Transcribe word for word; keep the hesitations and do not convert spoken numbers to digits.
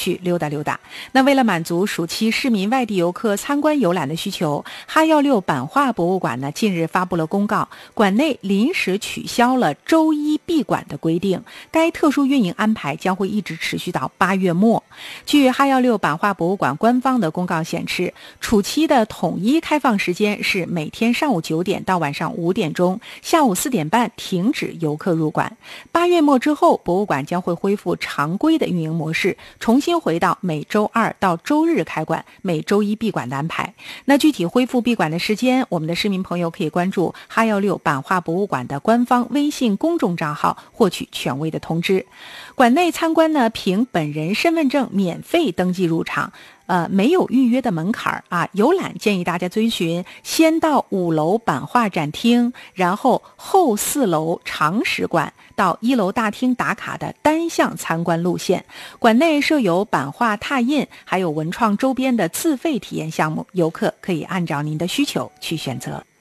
去溜达溜达。那为了满足暑期市民外地游客参观游览的需求，哈一六版画博物馆呢近日发布了公告，馆内临时取消了周一闭馆的规定，该特殊运营安排将会一直持续到八月末。据哈一六版画博物馆官方的公告显示，暑期的统一开放时间是每天上午九点到晚上五点钟，下午四点半停止游客入馆。八月末之后，博物馆将会恢复常规的运营模式，重新回到每周二到周日开馆，每周一闭馆的安排。那具体恢复闭馆的时间，我们的市民朋友可以关注哈一六版画博物馆的官方微信公众账号获取权威的通知。馆内参观呢，凭本人身份证免费登记入场，呃，没有预约的门槛啊。游览建议大家遵循先到五楼版画展厅，然后后四楼常识馆到一楼大厅打卡的单向参观路线。馆内设有版画拓印，还有文创周边的自费体验项目，游客可以按照您的需求去选择。